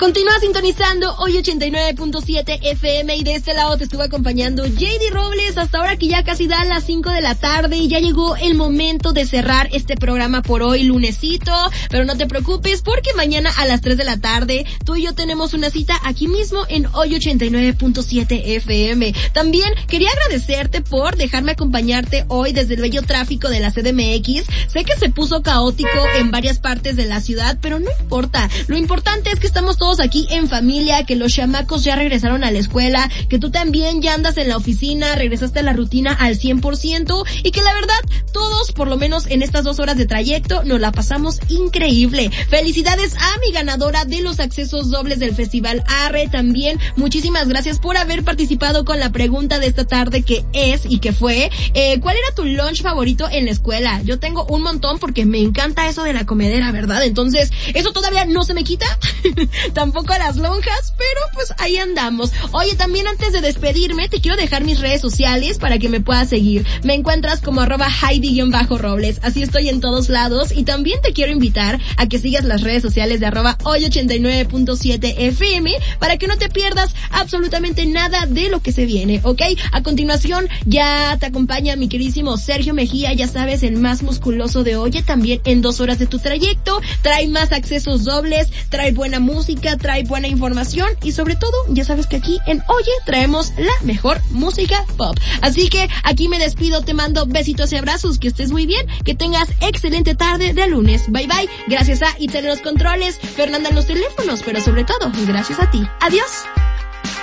Continúa sintonizando hoy 89.7 FM y de este lado te estuvo acompañando JD Robles hasta ahora que ya casi dan las 5 de la tarde y ya llegó el momento de cerrar este programa por hoy, lunesito, pero no te preocupes porque mañana a las 3 de la tarde tú y yo tenemos una cita aquí mismo en hoy 89.7 FM. También quería agradecerte por dejarme acompañarte hoy desde el bello tráfico de la CDMX. Sé que se puso caótico en varias partes de la ciudad, pero no importa. Lo importante es que estamos todos aquí en familia, que los chamacos ya regresaron a la escuela, que tú también ya andas en la oficina, regresaste a la rutina al 100% y que la verdad todos, por lo menos en estas 2 horas de trayecto, nos la pasamos increíble. Felicidades a mi ganadora de los accesos dobles del Festival Arre. También muchísimas gracias por haber participado con la pregunta de esta tarde que es y que fue, ¿cuál era tu lunch favorito en la escuela? Yo tengo un montón porque me encanta eso de la comedera, ¿verdad? Entonces, eso todavía no se me quita. Tampoco a las lonjas, pero pues ahí andamos. Oye, también antes de despedirme, te quiero dejar mis redes sociales para que me puedas seguir. Me encuentras como @Heidi_Robles. Así estoy en todos lados y también te quiero invitar a que sigas las redes sociales de @hoy89.7 FM para que no te pierdas absolutamente nada de lo que se viene, ¿ok? A continuación ya te acompaña mi queridísimo Sergio Mejía, ya sabes, el más musculoso de Oye, también en 2 horas de tu trayecto. Trae más accesos dobles, trae buena música, trae buena información y sobre todo, ya sabes que aquí en Oye traemos la mejor música pop. Así que aquí me despido, te mando besitos y abrazos, que estés muy bien, que tengas excelente tarde de lunes. Bye bye, gracias a Itzel en los controles, Fernanda en los teléfonos, pero sobre todo, gracias a ti. Adiós.